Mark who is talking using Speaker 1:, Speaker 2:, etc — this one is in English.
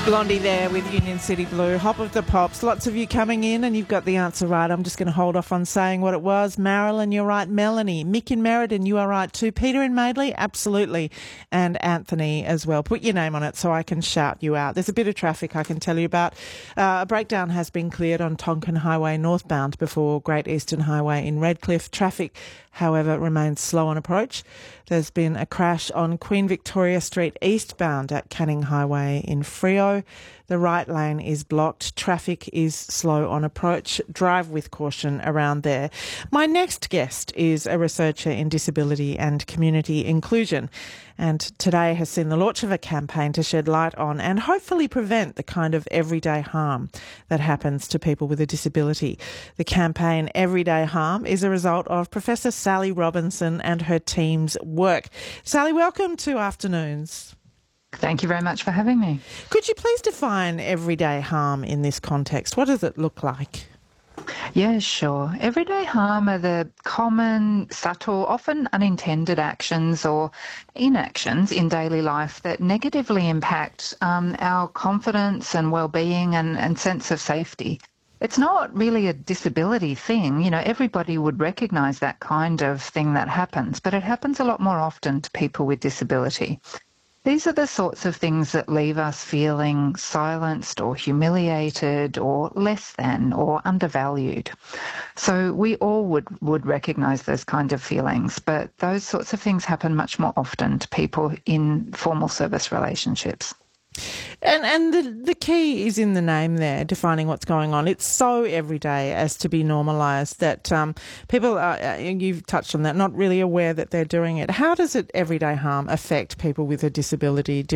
Speaker 1: Blondie there with Union City Blue. Hop of the Pops. Lots of you coming in and you've got the answer right. I'm just going to hold off on saying what it was. Marilyn, you're right. Melanie. Mick in Merredin, you are right too. Peter in Madeley, absolutely. And Anthony as well. Put your name on it so I can shout you out. There's a bit of traffic I can tell you about. A breakdown has been cleared on Tonkin Highway northbound before Great Eastern Highway in Redcliffe. Traffic, however, remains slow on approach. There's been a crash on Queen Victoria Street eastbound at Canning Highway in Freo. The right lane is blocked. Traffic is slow on approach. Drive with caution around there. My next guest is a researcher in disability and community inclusion, and today has seen the launch of a campaign to shed light on and hopefully prevent the kind of everyday harm that happens to people with a disability. The campaign Everyday Harm is a result of Professor Sally Robinson and her team's work. Sally, welcome to Afternoons.
Speaker 2: Thank you very much for having me.
Speaker 1: Could you please define everyday harm in this context? What does it look like?
Speaker 2: Yeah, sure. Everyday harm are the common, subtle, often unintended actions or inactions in daily life that negatively impact our confidence and well-being and sense of safety. It's not really a disability thing. You know, everybody would recognise that kind of thing that happens, but it happens a lot more often to people with disability. These are the sorts of things that leave us feeling silenced or humiliated or less than or undervalued. So we all would recognise those kind of feelings, but those sorts of things happen much more often to people in formal service relationships.
Speaker 1: And the key is in the name there, defining what's going on. It's so everyday as to be normalised that people are, you've touched on that, not really aware that they're doing it. How does it, everyday harm, affect people with a disability